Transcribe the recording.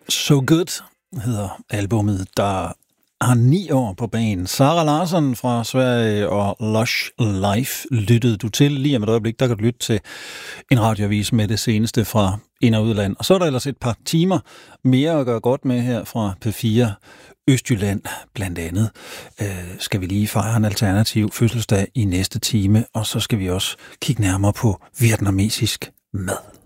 So Good hedder albummet, der har 9 år på banen. Sara Larsson fra Sverige og Lush Life lyttede du til. Lige om et øjeblik, der kan du lytte til en radioavis med det seneste fra ind- og udland. Og så er der ellers et par timer mere at gøre godt med her fra P4 Østjylland. Blandt andet skal vi lige fejre en alternativ fødselsdag i næste time, og så skal vi også kigge nærmere på vietnamesisk mad.